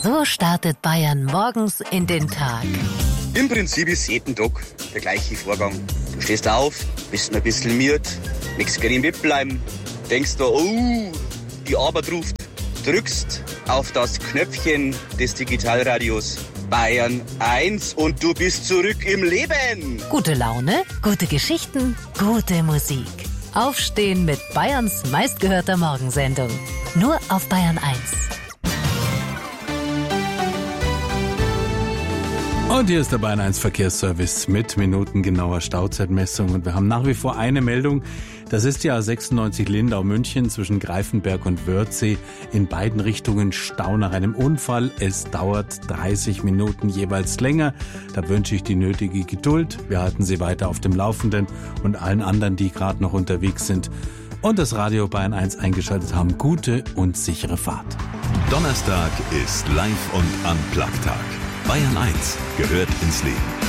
So startet Bayern morgens in den Tag. Im Prinzip ist jeden Tag der gleiche Vorgang. Du stehst auf, bist ein bisschen müde, möchtest gerne im Bett bleiben, denkst da, oh, die Arbeit ruft, drückst auf das Knöpfchen des Digitalradios Bayern 1 und du bist zurück im Leben. Gute Laune, gute Geschichten, gute Musik. Aufstehen mit Bayerns meistgehörter Morgensendung. Nur auf Bayern 1. Und hier ist der Bayern 1 Verkehrsservice mit minutengenauer Stauzeitmessung. Und wir haben nach wie vor eine Meldung. Das ist die A96 Lindau-München zwischen Greifenberg und Wörthsee. In beiden Richtungen Stau nach einem Unfall. Es dauert 30 Minuten jeweils länger. Da wünsche ich die nötige Geduld. Wir halten Sie weiter auf dem Laufenden und allen anderen, die gerade noch unterwegs sind und das Radio Bayern 1 eingeschaltet haben, gute und sichere Fahrt. Donnerstag ist Live- und Unplugged-Tag. Bayern 1 gehört ins Leben.